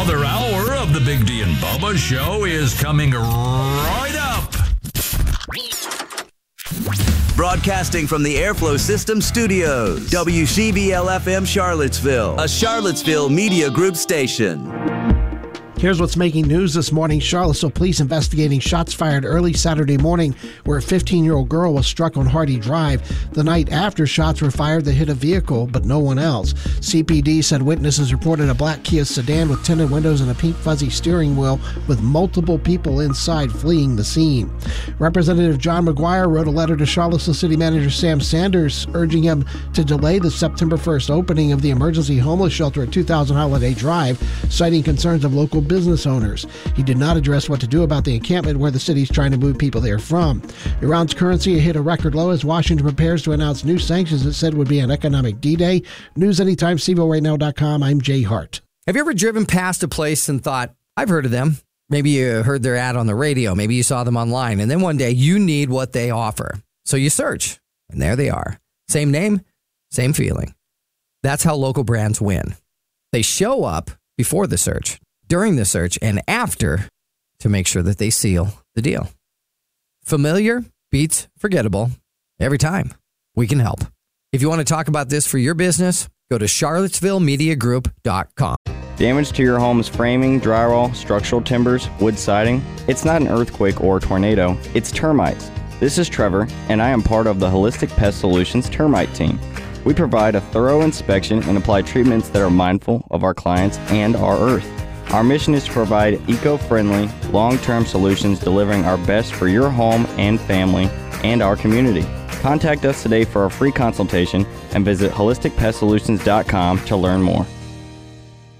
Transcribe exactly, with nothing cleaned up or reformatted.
Another hour of the Big D and Bubba Show is coming right up. Broadcasting from the Airflow System Studios, W C B L F M Charlottesville, a Charlottesville Media Group station. Here's what's making news this morning. Charlottesville police investigating shots fired early Saturday morning where a fifteen-year-old girl was struck on Hardy Drive. The night after, shots were fired that hit a vehicle, but no one else. C P D said witnesses reported a black Kia sedan with tinted windows and a pink fuzzy steering wheel with multiple people inside fleeing the scene. Representative John McGuire wrote a letter to Charlottesville City Manager Sam Sanders urging him to delay the September first opening of the emergency homeless shelter at two thousand Holiday Drive, citing concerns of local business owners. He did not address what to do about the encampment where the city's trying to move people there from. Iran's currency hit a record low as Washington prepares to announce new sanctions it said would be an economic D-Day. News anytime, C V O right now dot com. I'm Jay Hart. Have you ever driven past a place and thought, I've heard of them? Maybe you heard their ad on the radio. Maybe you saw them online. And then one day you need what they offer. So you search, and there they are. Same name, same feeling. That's how local brands win. They show up before the search, during the search, and after to make sure that they seal the deal. Familiar beats forgettable every time. We can help. If you want to talk about this for your business, go to charlottesville media group dot com. Damage to your home's framing, drywall, structural timbers, wood siding? It's not an earthquake or tornado, it's termites. This is Trevor, and I am part of the Holistic Pest Solutions termite team. We provide a thorough inspection and apply treatments that are mindful of our clients and our earth. Our mission is to provide eco-friendly, long-term solutions delivering our best for your home and family and our community. Contact us today for a free consultation and visit holistic pest solutions dot com to learn more.